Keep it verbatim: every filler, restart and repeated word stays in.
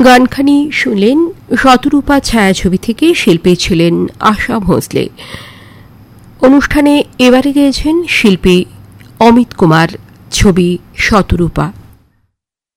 গানখানি শুনলেন শতরূপা ছায়াছবি থেকে। শিল্পী ছিলেন আশা ভোঁসলে। অনুষ্ঠানে এবারে গেয়েছেন শিল্পী অমিত কুমার। ছবি শতরূপা।